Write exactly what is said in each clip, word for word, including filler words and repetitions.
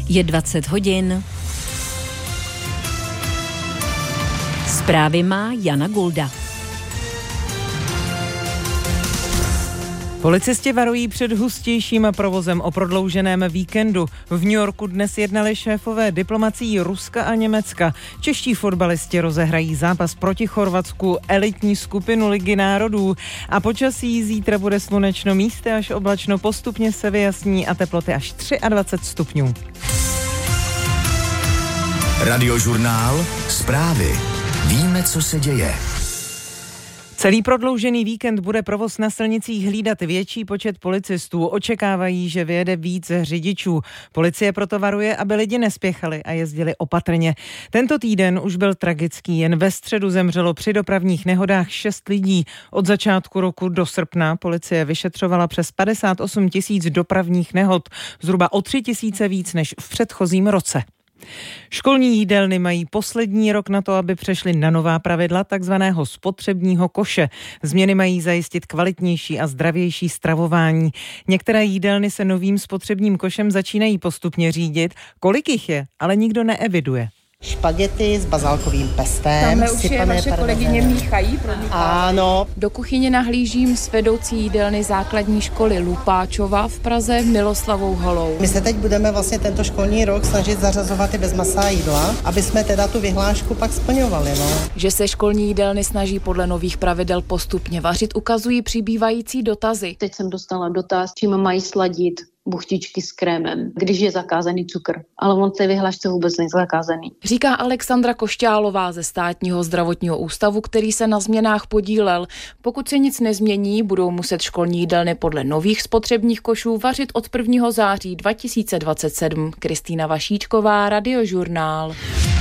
Je dvacet hodin. Zprávy má Jana Gulda. Policisti varují před hustějším provozem o prodlouženém víkendu. V New Yorku dnes jednali šéfové diplomacií Ruska a Německa. Čeští fotbalisti rozehrají zápas proti Chorvatsku, elitní skupinu Ligy národů. A počasí zítra bude slunečno, místy až oblačno, postupně se vyjasní a teploty až dvacet tři stupňů. Radiožurnál, zprávy. Víme, co se děje. Celý prodloužený víkend bude provoz na silnicích hlídat větší počet policistů. Očekávají, že vyjede víc řidičů. Policie proto varuje, aby lidi nespěchali a jezdili opatrně. Tento týden už byl tragický. Jen ve středu zemřelo při dopravních nehodách šest lidí. Od začátku roku do srpna policie vyšetřovala přes padesát osm tisíc dopravních nehod. Zhruba o tři tisíce víc než v předchozím roce. Školní jídelny mají poslední rok na to, aby přešly na nová pravidla takzvaného spotřebního koše. Změny mají zajistit kvalitnější a zdravější stravování. Některé jídelny se novým spotřebním košem začínají postupně řídit. Kolik jich je, ale nikdo neeviduje. Špagety s bazálkovým pestem. Tamhle už je vaše kolegyně míchají. Ano. Do kuchyně nahlížím s vedoucí jídelny základní školy Lupáčova v Praze Miloslavou Holou. My se teď budeme vlastně tento školní rok snažit zařazovat i bezmasá jídla, aby jsme teda tu vyhlášku pak splňovali. No. Že se školní jídelny snaží podle nových pravidel postupně vařit, ukazují přibývající dotazy. Teď jsem dostala dotaz, čím mají sladit buchtičky s krémem, když je zakázaný cukr. Ale on v té vyhlášce vůbec není zakázaný. Říká Alexandra Košťálová ze Státního zdravotního ústavu, který se na změnách podílel. Pokud se nic nezmění, budou muset školní jídelny podle nových spotřebních košů vařit od prvního září dva tisíce dvacet sedm. Kristýna Vašíčková, Radiožurnál.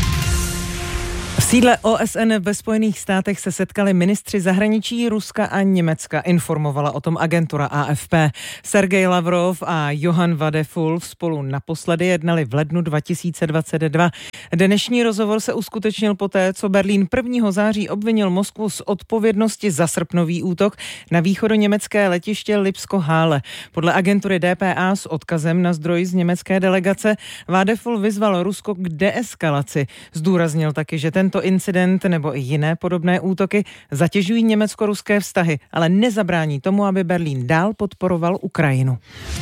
V sídle O S N ve Spojených státech se setkali ministři zahraničí Ruska a Německa, informovala o tom agentura A F P. Sergej Lavrov a Johann Vadeful spolu naposledy jednali v lednu dva tisíce dvacet dva. Dnešní rozhovor se uskutečnil poté, co Berlín prvního září obvinil Moskvu z odpovědnosti za srpnový útok na východoněmecké letiště Lipsko-Hále. Podle agentury D P A s odkazem na zdroj z německé delegace Vadeful vyzval Rusko k deeskalaci. Zdůraznil taky, že tento incident nebo i jiné podobné útoky zatěžují německo-ruské vztahy, ale nezabrání tomu, aby Berlín dál podporoval Ukrajinu.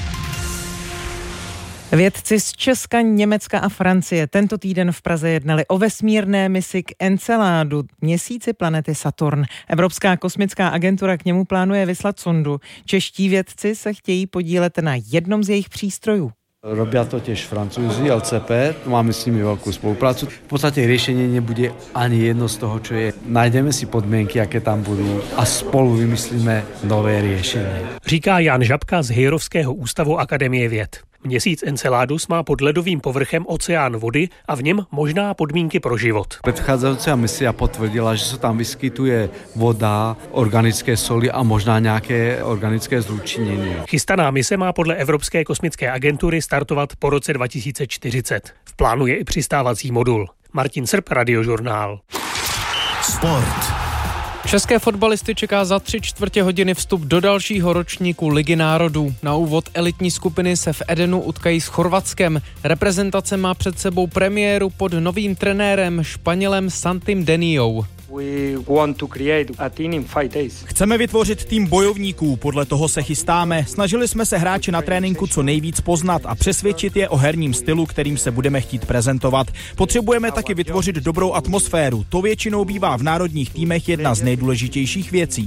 Vědci z Česka, Německa a Francie tento týden v Praze jednali o vesmírné misi k Enceládu, měsíci planety Saturn. Evropská kosmická agentura k němu plánuje vyslat sondu. Čeští vědci se chtějí podílet na jednom z jejich přístrojů. Robia to tiež Francúzi, L C P, máme s nimi veľkú spoluprácu. V podstate riešenie nebude ani jedno z toho, čo je. Najdeme si podmienky, aké tam budú a spolu vymyslíme nové riešenie. Říká Jan Žabka z Hejrovského ústavu Akademie věd. Měsíc Enceladus má pod ledovým povrchem oceán vody a v něm možná podmínky pro život. Predchádzajúca misia potvrdila, že sa tam vyskytuje voda, organické soli a možná nějaké organické zlúčinenie. Chystaná mise má podle Evropské kosmické agentury startovat po roce dva tisíce čtyřicet. V plánu je i přistávací modul. Martin Srb, Radiožurnál. Sport. České fotbalisty čeká za tři čtvrtě hodiny vstup do dalšího ročníku Ligy národů. Na úvod elitní skupiny se v Edenu utkají s Chorvatskem. Reprezentace má před sebou premiéru pod novým trenérem Španělem Santim Deniou. Chceme vytvořit tým bojovníků, podle toho se chystáme. Snažili jsme se hráče na tréninku co nejvíc poznat a přesvědčit je o herním stylu, kterým se budeme chtít prezentovat. Potřebujeme taky vytvořit dobrou atmosféru. To většinou bývá v národních týmech jedna z nejdůležitějších věcí.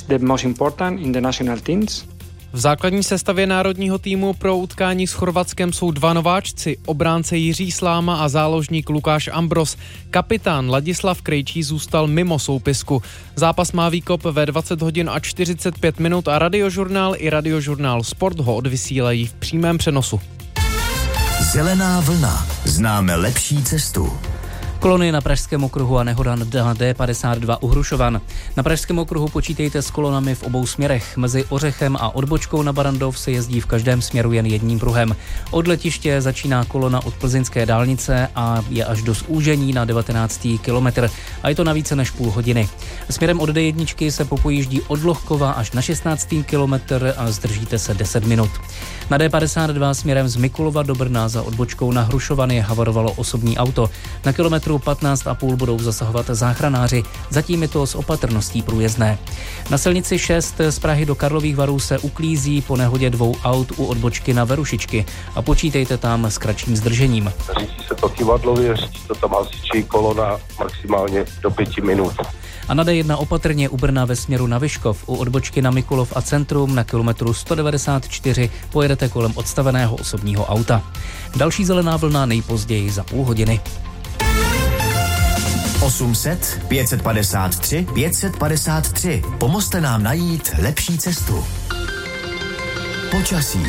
V základní sestavě národního týmu pro utkání s Chorvatskem jsou dva nováčci, obránce Jiří Sláma a záložník Lukáš Ambros. Kapitán Ladislav Krejčí zůstal mimo soupisku. Zápas má výkop ve dvacet hodin a čtyřicet pět minut a Radiožurnál i Radiožurnál Sport ho odvysílají v přímém přenosu. Zelená vlna. Známe lepší cestu. Kolony na Pražském okruhu a nehoda na D padesát dva u Hrušovan. Na Pražském okruhu počítejte s kolonami v obou směrech. Mezi Ořechem a odbočkou na Barandov se jezdí v každém směru jen jedním pruhem. Od letiště začíná kolona od plzeňské dálnice a je až do zúžení na devatenáctý kilometr. A je to na více než půl hodiny. Směrem od D jedna se popojíždí od Lohkova až na šestnáctý kilometr a zdržíte se deset minut. Na D padesát dva směrem z Mikulova do Brna za odbočkou na Hrušovany havarovalo osobní auto. Na kilometru patnáct a půl budou zasahovat záchranáři, zatím je to s opatrností průjezdné. Na silnici šest z Prahy do Karlových Varů se uklízí po nehodě dvou aut u odbočky na Verušičky a počítejte tam s kratším zdržením. Řítí se to kyvadlově, řítí to tam hasiči, kolona maximálně do pěti minut. A na D jedna opatrně u Brna ve směru na Vyškov, u odbočky na Mikulov a Centrum na kilometru sto devadesát čtyři pojedete kolem odstaveného osobního auta. Další zelená vlna nejpozději za půl hodiny. osm set, pět set padesát tři, pět set padesát tři. Pomozte nám najít lepší cestu. Počasí.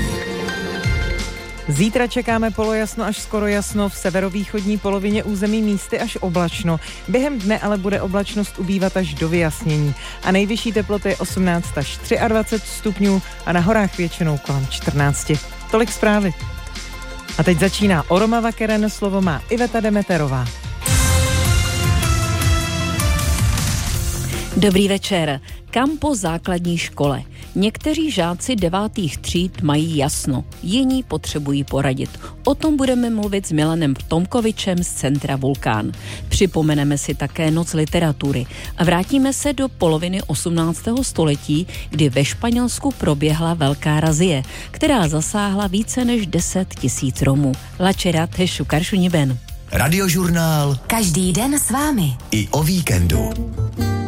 Zítra čekáme polojasno až skoro jasno, v severovýchodní polovině území místy až oblačno. Během dne ale bude oblačnost ubývat až do vyjasnění. A nejvyšší teploty osmnáct až dvacet tři stupňů a na horách většinou kolem čtrnáct. Tolik zprávy. A teď začíná Oroma Vakeren, slovo má Iveta Demeterová. Dobrý večer. Kam po základní škole? Někteří žáci devátých tříd mají jasno, jiní potřebují poradit. O tom budeme mluvit s Milanem Tomkovičem z Centra Vulkán. Připomeneme si také Noc literatury a vrátíme se do poloviny osmnáctého století, kdy ve Španělsku proběhla velká razie, která zasáhla více než deset tisíc Romů. Lačerat hešukar šuniben. Radiožurnál. Každý den s vámi. I o víkendu.